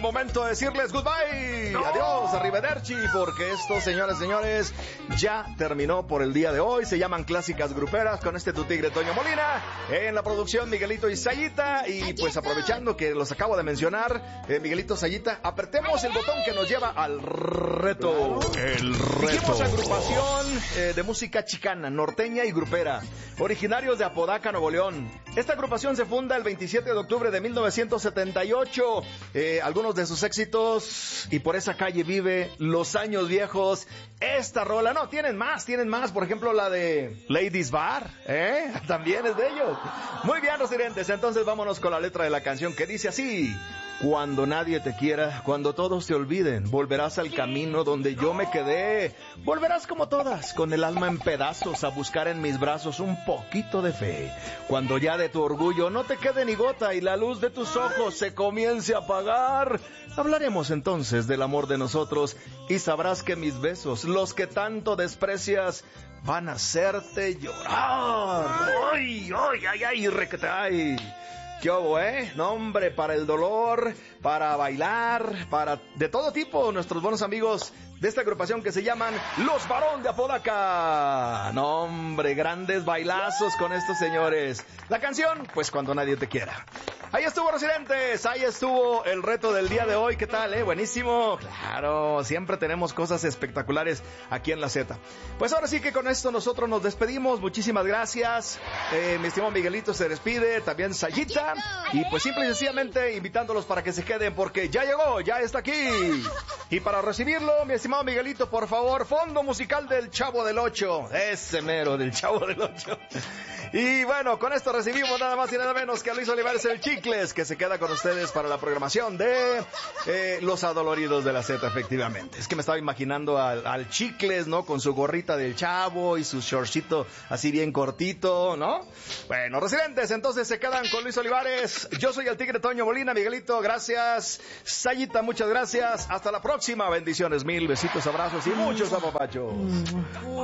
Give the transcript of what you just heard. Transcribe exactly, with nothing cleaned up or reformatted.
momento de decirles goodbye. No. Adiós, arrivederci, porque esto, señores, señores, ya terminó por el día de hoy. Se llaman Clásicas Gruperas con este tu tigre Toño Molina. En la producción, Miguelito y Sayita. Y pues aprovechando que los acabo de mencionar, eh, Miguelito, Sayita, apretemos el botón que nos lleva al reto. El reto. Dijimos agrupación eh, de música chicana, norteña y grupera, originarios de Apodaca, Nuevo León. Esta agrupación se funda el veintisiete de octubre de mil novecientos setenta y ocho. Eh, algunos de sus éxitos, y por esa calle vive, Los Años Viejos, esta rola, no, tienen más, tienen más, por ejemplo la de Ladies Bar, ¿eh? También es de ellos. Muy bien, residentes, entonces vámonos con la letra de la canción que dice así: cuando nadie te quiera, cuando todos te olviden, volverás al camino donde yo me quedé. Volverás como todas, con el alma en pedazos, a buscar en mis brazos un poquito de fe. Cuando ya de tu orgullo no te quede ni gota y la luz de tus ojos se comience a apagar, hablaremos entonces del amor de nosotros y sabrás que mis besos, los que tanto desprecias, van a hacerte llorar. ¡Ay, ay, ay, ay, requete, ay! ¿Qué hubo, eh? No, hombre, para el dolor, para bailar, para de todo tipo, nuestros buenos amigos de esta agrupación que se llaman Los Barón de Apodaca. No, hombre, grandes bailazos con estos señores. La canción, pues Cuando Nadie Te Quiera. Ahí estuvo, residentes, ahí estuvo el reto del día de hoy. ¿Qué tal, eh? Buenísimo. Claro, siempre tenemos cosas espectaculares aquí en la Z. Pues ahora sí que con esto nosotros nos despedimos. Muchísimas gracias. Eh, mi estimado Miguelito se despide, también Sayita. Y pues simple y sencillamente invitándolos para que se queden porque ya llegó, ya está aquí. Y para recibirlo, mi estimado Miguelito, por favor, fondo musical del Chavo del Ocho. Ese mero del Chavo del Ocho. Y bueno, con esto recibimos nada más y nada menos que a Luis Olivares el Chicles, que se queda con ustedes para la programación de eh, Los Adoloridos de la Z, efectivamente. Es que me estaba imaginando al, al Chicles, ¿no? Con su gorrita del Chavo y su shortcito así bien cortito, ¿no? Bueno, residentes, entonces se quedan con Luis Olivares. Yo soy el Tigre Toño Molina. Miguelito, gracias. Sayita, muchas gracias. Hasta la próxima. Bendiciones mil, besitos, abrazos y muchos apapachos.